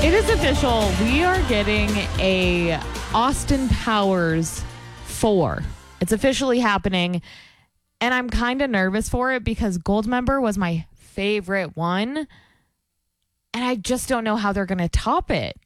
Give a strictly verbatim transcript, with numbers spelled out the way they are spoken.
It is official. We are getting a Austin Powers four. It's officially happening. And I'm kind of nervous for it because Goldmember was my favorite one. And I just don't know how they're going to top it.